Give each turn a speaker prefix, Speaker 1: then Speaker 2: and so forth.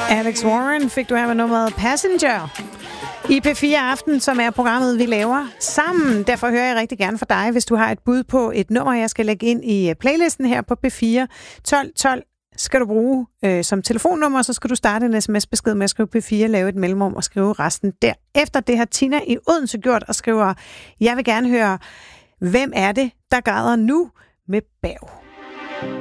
Speaker 1: Alex Warren fik du her med nummeret Passenger i P4 Aften, som er programmet, vi laver sammen. Derfor hører jeg rigtig gerne fra dig, hvis du har et bud på et nummer, jeg skal lægge ind i playlisten her på P4. 1212 skal du bruge som telefonnummer, så skal du starte en sms-besked med at skrive P4, lave et mellemrum og skrive resten der. Efter det har Tina i Odense gjort og skriver, jeg vil gerne høre, hvem er det, der græder nu med Berg?